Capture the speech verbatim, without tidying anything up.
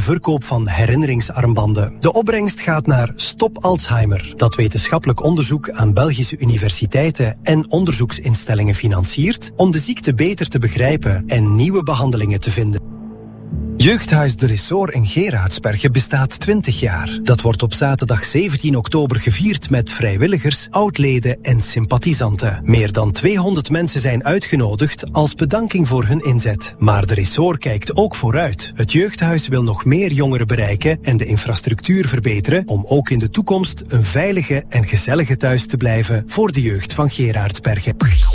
verkoop van herinneringsarmbanden. De opbrengst gaat naar Stop Alzheimer, dat wetenschappelijk onderzoek aan Belgische universiteiten en onderzoeksinstellingen financiert om de ziekte beter te begrijpen en nieuwe behandelingen te vinden. Jeugdhuis De Ressort in Gerardsbergen bestaat twintig jaar. Dat wordt op zaterdag zeventien oktober gevierd met vrijwilligers, oudleden en sympathisanten. Meer dan tweehonderd mensen zijn uitgenodigd als bedanking voor hun inzet. Maar De Ressort kijkt ook vooruit. Het jeugdhuis wil nog meer jongeren bereiken en de infrastructuur verbeteren om ook in de toekomst een veilige en gezellige thuis te blijven voor de jeugd van Gerardsbergen.